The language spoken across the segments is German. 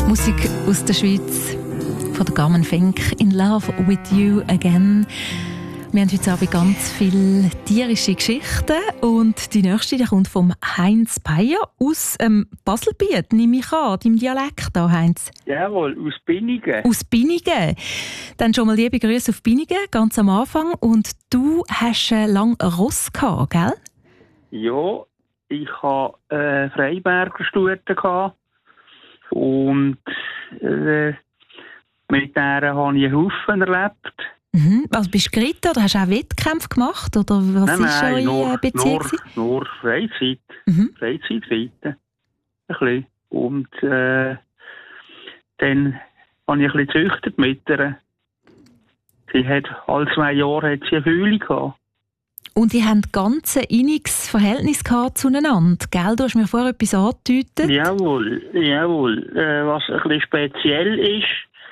Musik aus der Schweiz von der Carmen Fink. In Love with You again. Wir haben heute Abend ganz viele tierische Geschichten und die nächste die kommt vom Heinz Peyer aus Baselbiet, nehme ich an, deinem Dialekt da, Heinz. Jawohl, aus Binningen. Aus Binningen. Dann schon mal liebe Grüße auf Binningen, ganz am Anfang. Und du hast lange ein Ross gehabt, gell? Ja, ich hatte Freiberger Stute und mit der habe ich einen Haufen erlebt. Also bist du geritten oder hast du auch Wettkämpfe gemacht? Oder was ist eure Beziehung? Nur Freizeit. Freizeitreiten. Ein bisschen. Und dann habe ich ein bisschen gezüchtet mit ihr. Sie hat alle 2 Jahre hat sie eine Fühlung gehabt. Und die haben ganz ein inniges Verhältnis gehabt zueinander, gell? Du hast mir vorher etwas angedeutet. Jawohl. Was ein bisschen speziell ist,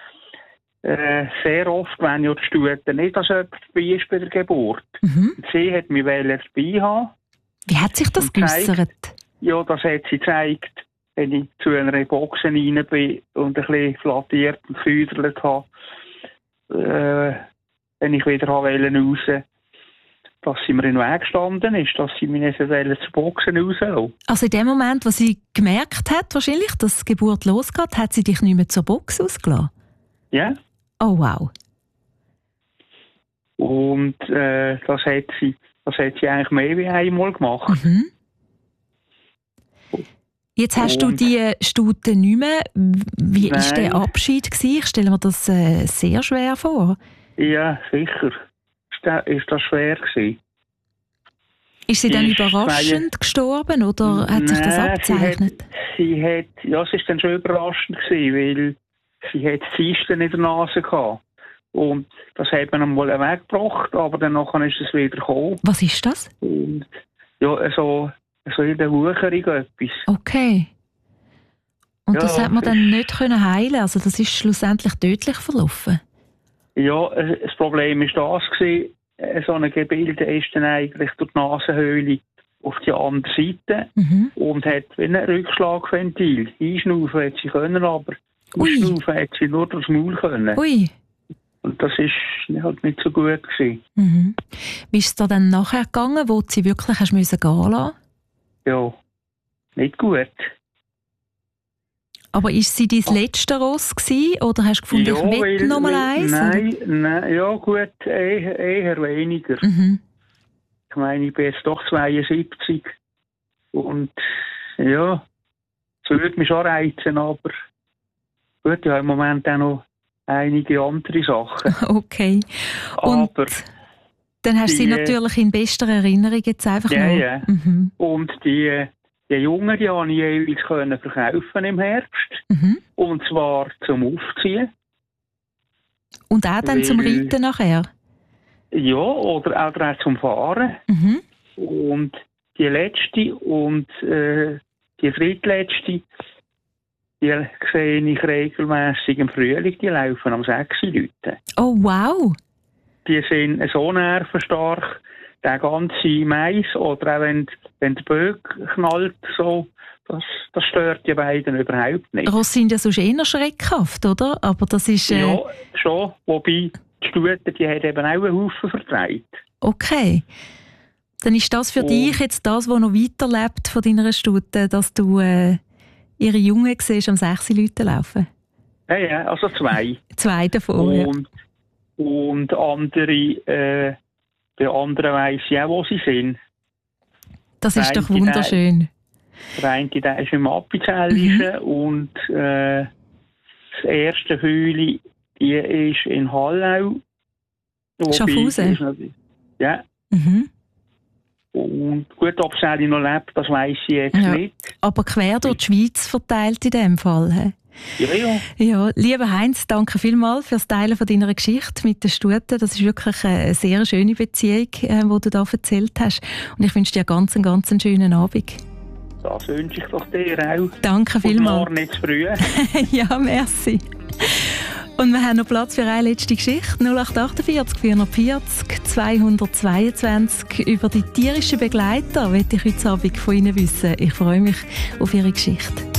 sehr oft, wenn ich die Stute nicht, dass jemand dabei ist bei der Geburt. Sie hat mich dabei haben. Wie hat sich das geäussert? Ja, das hat sie gezeigt, wenn ich zu einer Box rein bin und ein bisschen flattiert und gefüdert habe. Wenn ich wieder raus dass sie mir in den Weg gestanden ist, dass sie mich nicht zur Boxen rauslassen. Also in dem Moment, wo sie gemerkt hat, wahrscheinlich, dass die Geburt losgeht, hat sie dich nicht mehr zur Box ausgelassen? Ja. Oh wow. Und das hat sie eigentlich mehr wie einmal gemacht. Jetzt hast du die Stute nicht mehr. Wie war der Abschied gewesen? Ich stelle mir das sehr schwer vor. Ja, sicher. Ist das schwer gewesen. Ist sie dann überraschend gestorben oder hat sich das abgezeichnet? Es war dann schon überraschend gewesen, weil sie hat Zysten in der Nase gehabt. Und das hat man einmal weggebracht, aber dann ist es wieder gekommen. Was ist das? Und ja, so in der Wucherung etwas. Okay. Und das hat man dann nicht heilen. Also das ist schlussendlich tödlich verlaufen. Ja, das Problem war das gewesen, so ein Gebilde ist dann eigentlich durch die Nasenhöhle auf die andere Seite und hat wie ein Rückschlagventil. Einschnaufen hat sie können, aber ausschnaufen hat sie nur durchs Maul können. Ui. Und das war halt nicht so gut gewesen. Wie ist es da dann nachher gegangen, wo du sie wirklich hast müssen gehen lassen? Ja, nicht gut. Aber ist sie dein letzte Ross gewesen, oder hast du gefunden, ich will noch mal eins? Nein, ja gut, eher weniger. Ich meine, ich bin jetzt doch 72 und ja, es würde mich schon reizen, aber gut, ich habe im Moment auch noch einige andere Sachen. Okay. Und aber dann hast du sie natürlich in bester Erinnerung jetzt einfach noch. Ja. Und die Jungen, die konnte ich jeweils verkaufen im Herbst. Und zwar zum Aufziehen. Und auch dann zum Reiten nachher? Ja, oder auch zum Fahren. Und die letzte und die drittletzte, die sehe ich regelmässig im Frühling, die laufen am 6 Leuten. Oh wow! Die sind so nervenstark, der ganze Mais, oder auch wenn der Böck knallt, so, das stört die beiden überhaupt nicht. Ross sind ja sonst eher schreckhaft, oder? Aber das ist... Ja, schon. Wobei die Stute, die hat eben auch einen Haufen vertreibt. Okay. Dann ist das für dich jetzt das, was noch weiterlebt von deiner Stute, dass du ihre Jungen siehst am 6 Leuten laufen? Ja, also 2. 2 davon, und andere... Bei anderen weiss ich auch, wo sie sind. Das ist doch wunderschön. Der eine der ist im Appenzellischen und das erste Hüli, die ist in Hallau. Schaffhausen? Ja. Und gut, ob sie noch lebt, das weiss ich jetzt nicht. Aber quer durch die Schweiz verteilt in dem Fall, he? Ja, lieber Heinz, danke vielmals für das Teilen von deiner Geschichte mit der Stute. Das ist wirklich eine sehr schöne Beziehung, die du da erzählt hast. Und ich wünsche dir einen ganz schönen Abend. Das wünsche ich doch dir auch. Danke vielmals. Und morgen nicht zu früh. Ja, merci. Und wir haben noch Platz für eine letzte Geschichte. 0848 440 222. Über die tierischen Begleiter möchte ich heute Abend von Ihnen wissen. Ich freue mich auf Ihre Geschichte.